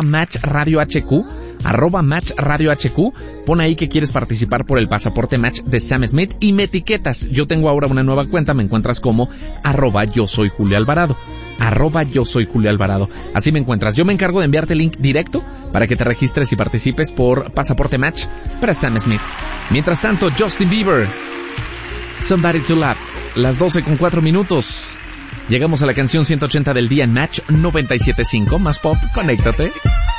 Match Radio HQ, @Match Radio HQ, pon ahí que quieres participar por el pasaporte Match de Sam Smith y me etiquetas. Yo tengo ahora una nueva cuenta, me encuentras como @Yo Soy Julio Alvarado. @Yo Soy Julio Alvarado. Así me encuentras. Yo me encargo de enviarte el link directo para que te registres y participes por pasaporte Match para Sam Smith. Mientras tanto, Justin Bieber, Somebody to Love, las 12:04. Llegamos a la canción 180 del día en Match 97.5, más pop, conéctate.